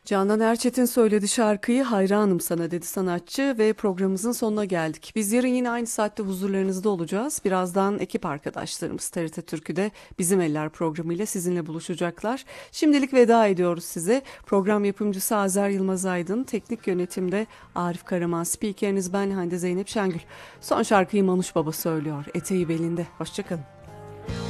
Candan Erçetin söyledi şarkıyı, hayranım sana dedi sanatçı ve programımızın sonuna geldik. Biz yarın yine aynı saatte huzurlarınızda olacağız. Birazdan ekip arkadaşlarımız TRT Türkü'de Bizim Eller programıyla sizinle buluşacaklar. Şimdilik veda ediyoruz size. Program yapımcısı Azer Yılmaz Aydın, teknik yönetimde Arif Karaman, spikeriniz ben Hande Zeynep Şengül. Son şarkıyı Manuş Baba söylüyor, eteği belinde. Hoşçakalın.